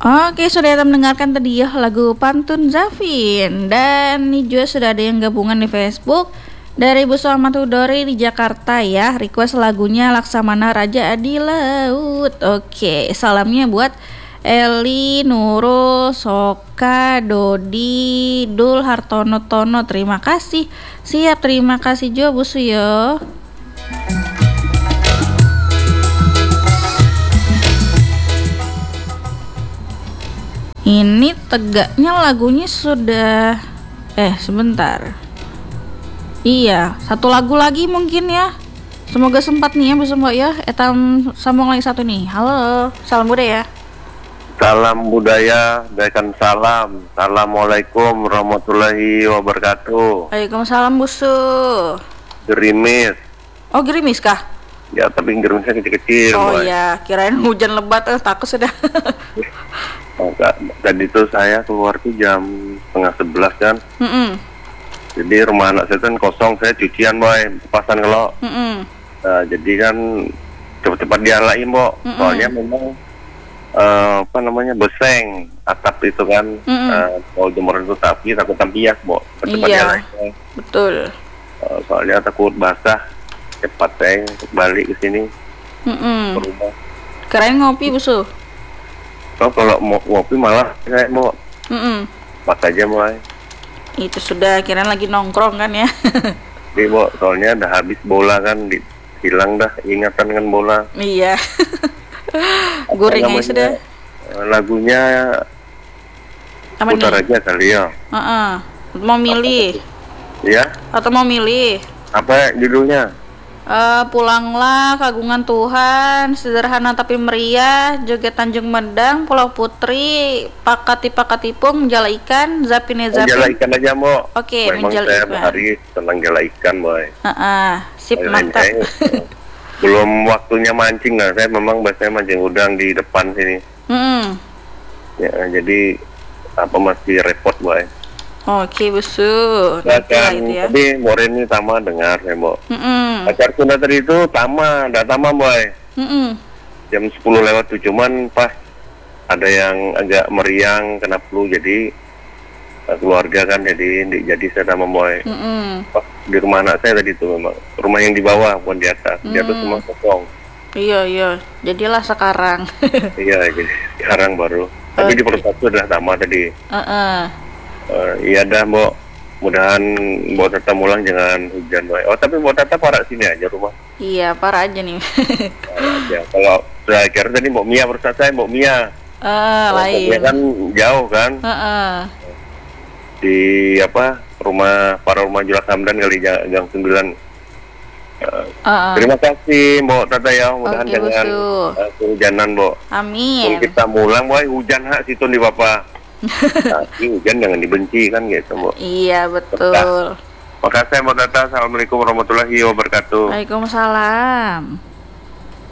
Oke, sudah mendengarkan tadi ya lagu Pantun Zafin. Dan ini juga sudah ada yang gabungan di Facebook dari Bu Selamat Hudori di Jakarta ya. Request lagunya Laksamana Raja di Laut. Oke, salamnya buat Eli, Nurul, Soka, Dodi, Dul, Hartono, Tono. Terima kasih. Siap, terima kasih juga Bu Suyo. Ini tegaknya lagunya sudah sebentar. Iya, satu lagu lagi mungkin ya. Semoga sempat nih ya Bu Mbak ya. Etam sambung lagi satu nih. Halo, salam budaya. Salam budaya, berikan salam. Assalamualaikum warahmatullahi wabarakatuh. Waalaikumsalam Bu Su. Gerimis. Oh, gerimis kah? Ya, tapi gerimisnya kecil-kecil. Oh boy. iya, kirain hujan lebat, takut sudah. Tadi tuh saya keluar tuh jam 10:30 kan. Jadi rumah anak saya kan kosong, saya cucian boy, pasan kalau. Nah, jadi kan cepat-cepat dialain bo. Soalnya memang beseng atap itu kan. Kalau jemuran itu tapi takut tampias bo. Cepat Iya, dialain. betul. Soalnya takut basah. Cepat saya balik ke sini. Ke rumah. Kirain ngopi Bu Su. Kalau mau ngopi malah saya mau pas aja mulai. Itu sudah kirain lagi nongkrong kan ya. Jadi soalnya udah habis bola kan, hilang dah ingatan kan bola. Iya. Goreng aja sudah. Lagunya Apa putar nih? aja kali ya. Mau milih Ya, atau mau milih? apa judulnya? Pulanglah, Kagungan Tuhan, Sederhana Tapi Meriah, Joget Tanjung Medang, Pulau Putri, Pakati-Pakatipung, Menjala Ikan, Zapine Jala Zapin. ikan aja mau. Oke, Memang menjala saya ikan. hari senang jala ikan boy. Sip, Saya- mantap. Belum waktunya mancing lah, saya memang biasanya mancing udang di depan sini. Ya, jadi masih repot boy. Oke, Bu Su. Ya Nanti lah kan, itu ya. tadi Moren ini Tama dengar ya Mbok. Pacar Sunda tadi itu Tama boy. Jam 10 lewat tuh, cuman pas ada yang agak meriang kena flu, jadi keluarga kan jadi saya sama boy. Pas di rumah anak saya tadi tuh memang rumah yang di bawah bukan di atas, di atas semua kosong. Iya. Jadilah sekarang. Iya, jadi sekarang baru. Tapi di persatu udah Tama tadi. Iya dah Mbok, mudahan Mbok Tata pulang jangan hujan boy. Oh tapi Mbok Tata parah sini aja rumah. Iya, parah aja nih. Ya, kalau saya kira tadi Mbok Mia bersama saya Mbok Mia. Lain. Dia kan jauh kan. Di rumah Julak Hamdan kali Gang 9. Terima kasih Mbok Tata ya, mudahan Oke, jangan kehujanan Mbok. Amin. Kalau kita mulang boy hujan hak situ di Bapak. Tapi hujan jangan dibenci kan gitu Mbok. Iya, betul. Makasih Mbok Tata. Assalamualaikum warahmatullahi wabarakatuh. Waalaikumsalam.